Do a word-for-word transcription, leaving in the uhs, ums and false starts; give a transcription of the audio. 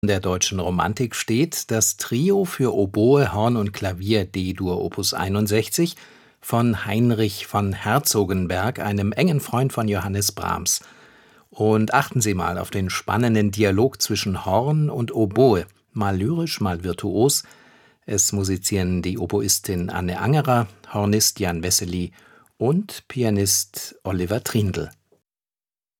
der deutschen Romantik steht das Trio für Oboe, Horn und Klavier D-Dur Opus einundsechzig von Heinrich von Herzogenberg, einem engen Freund von Johannes Brahms. Und achten Sie mal auf den spannenden Dialog zwischen Horn und Oboe, mal lyrisch, mal virtuos. Es musizieren die Oboistin Anne Angerer, Hornist Jan Wessely und Pianist Oliver Trindl.